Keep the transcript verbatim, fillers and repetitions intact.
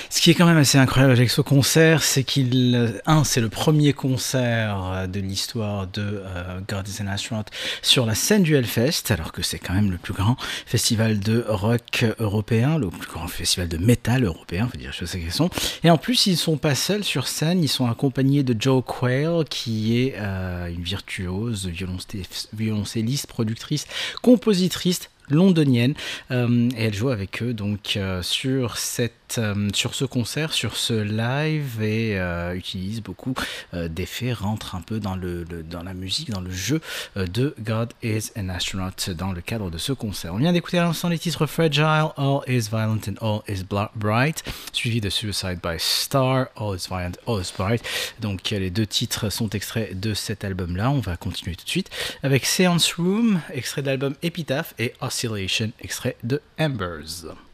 Ce qui est quand même assez incroyable avec ce concert, c'est qu'il, un, c'est le premier concert de l'histoire de euh, God is an Astronaut sur la scène du Hellfest, alors que c'est quand même le plus grand festival de rock européen, le plus grand festival de métal européen, faut dire je sais qu'ils sont. Et en plus, ils sont pas seuls sur scène, ils sont accompagnés de Jo Quayle, qui est euh, une virtuose, violoncelliste, productrice, compositrice londonienne, euh, et elle joue avec eux donc euh, sur cette euh, sur ce concert, sur ce live, et euh, utilise beaucoup euh, d'effets, rentre un peu dans le, le dans la musique, dans le jeu euh, de God is an Astronaut dans le cadre de ce concert. On vient d'écouter à l'instant les titres Fragile, All is Violent and All is Bright, suivi de Suicide by Star, All is Violent, All is Bright. Donc les deux titres sont extraits de cet album-là. On va continuer tout de suite avec Seance Room, extrait de l'album Epitaph, et Oscillation, extrait de Embers.